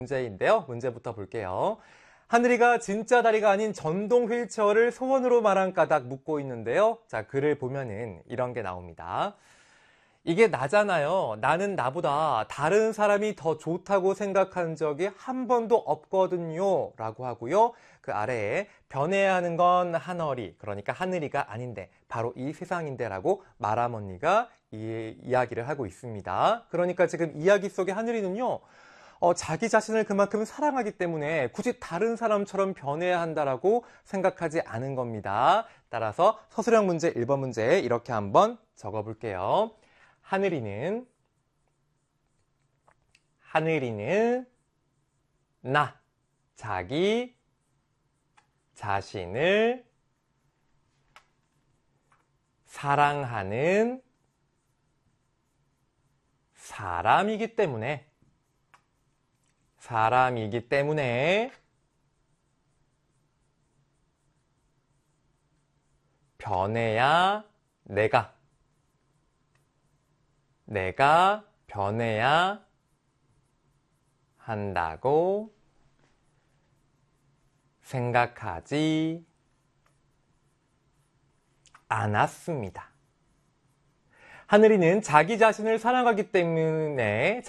문제인데요. 문제부터 볼게요. 하늘이가 진짜 다리가 아닌 전동 휠체어를 소원으로 말한 까닭 묻고 있는데요. 자, 글을 보면은 이런 게 나옵니다. 이게 나잖아요. 나는 나보다 다른 사람이 더 좋다고 생각한 적이 한 번도 없거든요. 라고 하고요. 그 아래에 변해야 하는 건 하늘이, 그러니까 하늘이가 아닌데 바로 이 세상인데 라고 말하머니가 이야기를 하고 있습니다. 그러니까 지금 이야기 속의 하늘이는요. 자기 자신을 그만큼 사랑하기 때문에 굳이 다른 사람처럼 변해야 한다라고 생각하지 않은 겁니다. 따라서 서술형 문제 1번 문제에 이렇게 한번 적어볼게요. 하늘이는 나, 자기 자신을 사랑하는 사람이기 때문에 변해야 내가 변해야 한다고 생각하지 않았습니다. 하늘이는 자기 자신을 사랑하기 때문에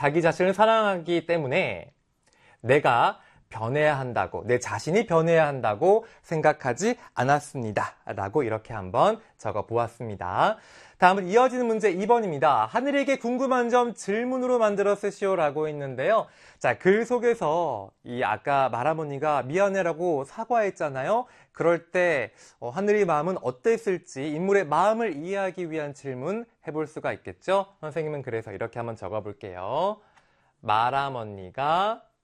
내가 변해야 한다고, 내 자신이 변해야 한다고 생각하지 않았습니다. 라고 이렇게 한번 적어 보았습니다. 다음은 이어지는 문제 2번입니다. 하늘에게 궁금한 점 질문으로 만들어 쓰시오 라고 있는데요. 자, 글 속에서 이 아까 말하모니가 미안해라고 사과했잖아요. 그럴 때 하늘의 마음은 어땠을지 인물의 마음을 이해하기 위한 질문 해볼 수가 있겠죠. 선생님은 그래서 이렇게 한번 적어 볼게요. 말하모니가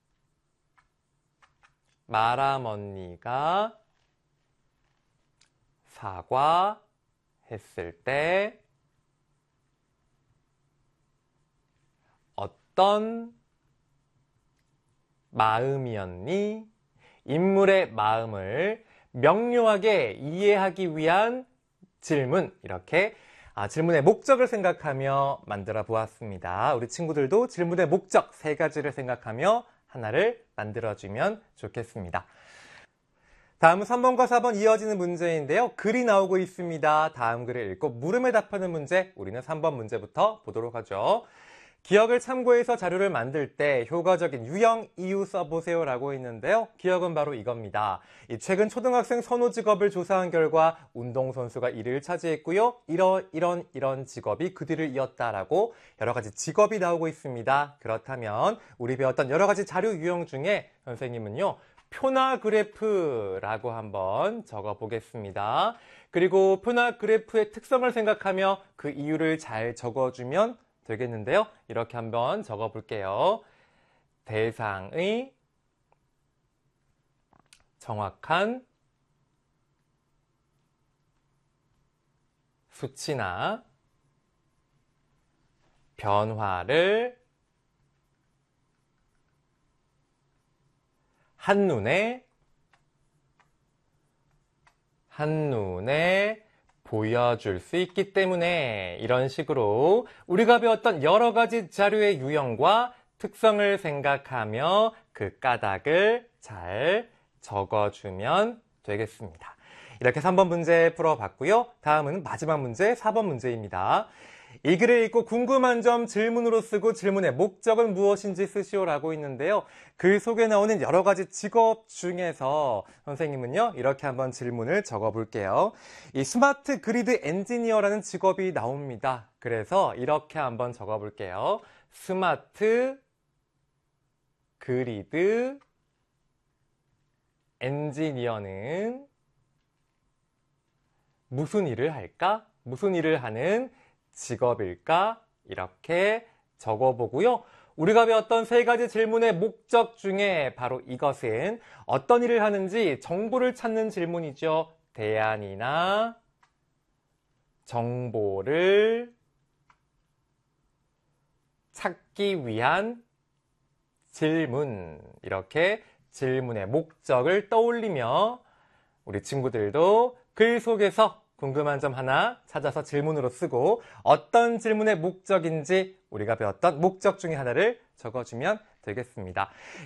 사과했을 때 어떤 마음이었니? 인물의 마음을 명료하게 이해하기 위한 질문, 이렇게 질문의 목적을 생각하며 만들어 보았습니다. 우리 친구들도 질문의 목적 3가지를 생각하며 하나를 만들어주면 좋겠습니다. 다음은 3번과 4번 이어지는 문제인데요. 글이 나오고 있습니다. 다음 글을 읽고 물음에 답하는 문제, 우리는 3번 문제부터 보도록 하죠. 기억을 참고해서 자료를 만들 때 효과적인 유형, 이유 써보세요 라고 있는데요. 기억은 바로 이겁니다. 최근 초등학생 선호 직업을 조사한 결과 운동선수가 1위를 차지했고요. 이런 직업이 그 뒤를 이었다라고 여러 가지 직업이 나오고 있습니다. 그렇다면 우리 배웠던 여러 가지 자료 유형 중에 선생님은요. 표나 그래프라고 한번 적어보겠습니다. 그리고 표나 그래프의 특성을 생각하며 그 이유를 잘 적어주면 되겠는데요. 이렇게 한번 적어볼게요. 대상의 정확한 수치나 변화를 한눈에 보여줄 수 있기 때문에 이런 식으로 우리가 배웠던 여러 가지 자료의 유형과 특성을 생각하며 그 까닭을 잘 적어주면 되겠습니다. 이렇게 3번 문제 풀어봤고요. 다음은 마지막 문제 4번 문제입니다. 이 글을 읽고 궁금한 점 질문으로 쓰고 질문의 목적은 무엇인지 쓰시오라고 있는데요. 글 속에 나오는 여러 가지 직업 중에서 선생님은요. 이렇게 한번 질문을 적어볼게요. 이 스마트 그리드 엔지니어라는 직업이 나옵니다. 그래서 이렇게 한번 적어볼게요. 스마트 그리드 엔지니어는 무슨 일을 할까? 무슨 일을 하는 직업일까? 이렇게 적어보고요. 우리가 배웠던 3가지 질문의 목적 중에 바로 이것은 어떤 일을 하는지 정보를 찾는 질문이죠. 대안이나 정보를 찾기 위한 질문. 이렇게 질문의 목적을 떠올리며 우리 친구들도 글 속에서 궁금한 점 하나 찾아서 질문으로 쓰고 어떤 질문의 목적인지 우리가 배웠던 목적 중에 하나를 적어주면 되겠습니다.